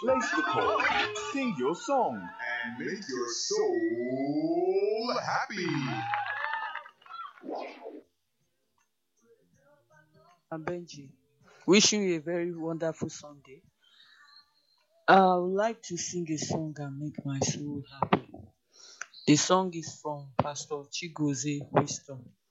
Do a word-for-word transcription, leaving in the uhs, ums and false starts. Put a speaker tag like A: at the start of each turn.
A: Place the call, sing your song, and make your soul happy.
B: I'm Benji. Wishing you a very wonderful Sunday. I would like to sing a song and make my soul happy. The song is from Pastor Chigozie Wisdom.